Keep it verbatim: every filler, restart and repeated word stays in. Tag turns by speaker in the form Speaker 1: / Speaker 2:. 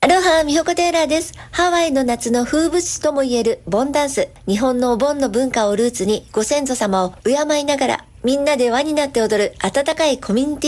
Speaker 1: アロハ、みほこテイラーです。ハワイの夏の風物詩ともいえるボンダンス。日本のお盆の文化をルーツにご先祖様を敬いながらみんなで輪になって踊る温かいコミュニティ